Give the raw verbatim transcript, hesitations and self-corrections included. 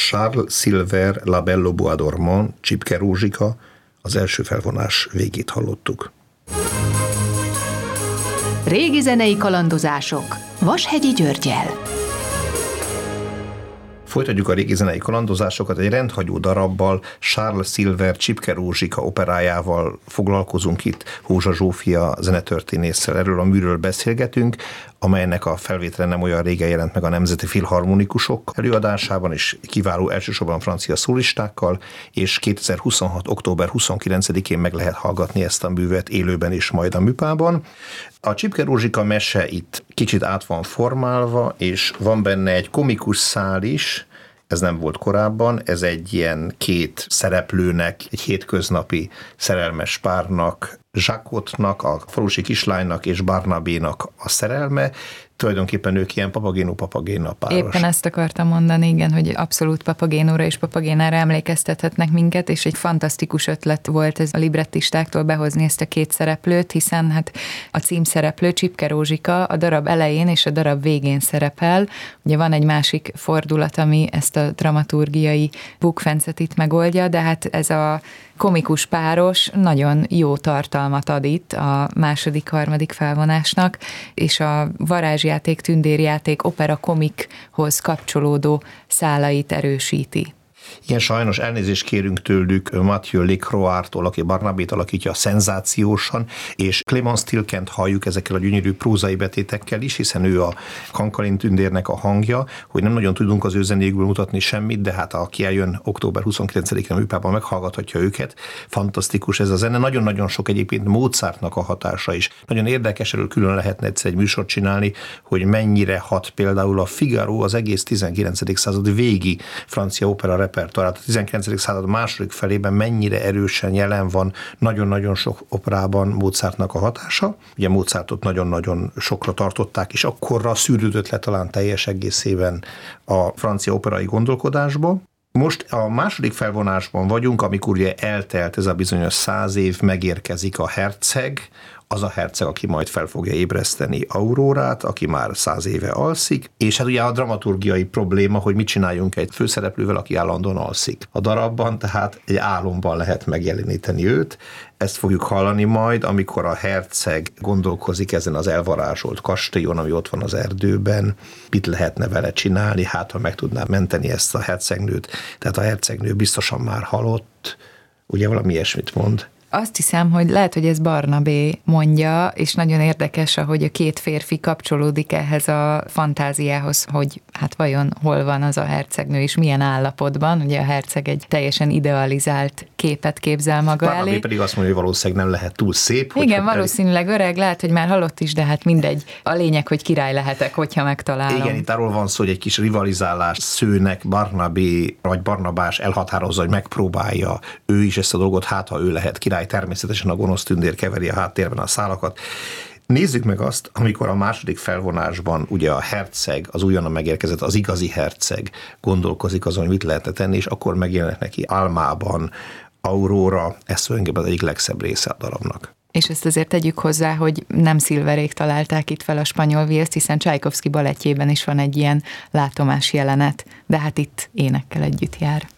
Charles Silver, La Belle au Bois dormant, Csipke Rózsika, az első felvonás végét hallottuk. Régi zenei kalandozások Vashegyi Györggyel. Folytatjuk a régi zenei kalandozásokat, egy rendhagyó darabbal, Charles Silver Csipke Rózsika operájával foglalkozunk itt, Hózsa Zsófia zenetörténésszel, erről a műről beszélgetünk, amelynek a felvétele nem olyan régen jelent meg a Nemzeti Filharmonikusok előadásában, és kiváló elsősorban francia szólistákkal, és kétezer-huszonhat. október huszonkilencedikén meg lehet hallgatni ezt a művet élőben is majd a Műpában. A Csipke Rózsika mese itt kicsit át van formálva, és van benne egy komikus szál is, ez nem volt korábban, ez egy ilyen két szereplőnek, egy hétköznapi szerelmes párnak, Zsakotnak, a falusi kislánynak és Barnabénak a szerelme, tulajdonképpen ők ilyen Papagéno-Papagéna páros. Éppen ezt akartam mondani, igen, hogy abszolút Papagénóra és Papagénára emlékeztethetnek minket, és egy fantasztikus ötlet volt ez a librettistáktól behozni ezt a két szereplőt, hiszen hát a címszereplő Csipke Rózsika a darab elején és a darab végén szerepel. Ugye van egy másik fordulat, ami ezt a dramaturgiai bukfencet itt megoldja, de hát ez a komikus páros nagyon jó tartalmat ad itt a második, harmadik felvonásnak, és a varázsjáték, tündérjáték, opera komikhoz kapcsolódó szálait erősíti. Igen, sajnos elnézést kérünk tőlük Mathieu Lecroix-tól, aki Barnabét alakítja szenzációsan, és Clémence Tilkent halljuk ezekkel a gyönyörű prózai betétekkel is, hiszen ő a Kankalin tündérnek a hangja, hogy nem nagyon tudunk az ő zenékből mutatni semmit, de hát aki eljön október huszonkilencedikén a Műpában, meghallgathatja őket. Fantasztikus ez a zene, nagyon-nagyon sok egyébként Mozartnak a hatása is. Nagyon érdekes, erről külön lehetne egyszer egy műsort csinálni, hogy mennyire hat például a Figaro az egész tizenkilencedik század végi francia opera repertoárát, a tizenkilencedik század második felében mennyire erősen jelen van nagyon-nagyon sok operában Mozartnak a hatása. Ugye Mozartot nagyon-nagyon sokra tartották, és akkorra szűrődött le talán teljes egészében a francia operai gondolkodásba. Most a második felvonásban vagyunk, amikor ugye eltelt ez a bizonyos száz év, megérkezik a herceg, az a herceg, aki majd fel fogja ébreszteni Aurórát, aki már száz éve alszik, és hát ugye a dramaturgiai probléma, hogy mit csináljunk egy főszereplővel, aki állandóan alszik a darabban, tehát egy álomban lehet megjeleníteni őt. Ezt fogjuk hallani majd, amikor a herceg gondolkozik ezen az elvarázsolt kastélyon, ami ott van az erdőben, mit lehetne vele csinálni, hát ha meg tudná menteni ezt a hercegnőt. Tehát a hercegnő biztosan már halott, ugye valami ilyesmit mond. Azt hiszem, hogy lehet, hogy ez Barnabé mondja, és nagyon érdekes, ahogy a két férfi kapcsolódik ehhez a fantáziához, hogy hát vajon hol van az a hercegnő, és milyen állapotban. Ugye a herceg egy teljesen idealizált képet képzel maga Barnabé elé. pedig azt mondja, hogy valószínűleg nem lehet túl szép. Igen, valószínűleg öreg, lehet, hogy már halott is, de hát mindegy. A lényeg, hogy király lehetek, hogyha megtalálom. Igen, itt arról van szó, hogy egy kis rivalizálás szőnek Barnabé, vagy Barnabás elhatározza, hogy megpróbálja ő is ezt a dolgot, hát ha ő lehet király. Természetesen a gonosz tündér keveri a háttérben a szálakat. Nézzük meg azt, amikor a második felvonásban ugye a herceg, az újonnan megérkezett, az igazi herceg gondolkozik azon, hogy mit lehetne tenni, és akkor megjelennek neki álmában Aurora, ez tulajdonképpen az egyik legszebb része a darabnak. És ezt azért tegyük hozzá, hogy nem Silverék találták itt fel a spanyol viaszt, hiszen Csajkovszky balettjében is van egy ilyen látomás jelenet, de hát itt énekkel együtt jár.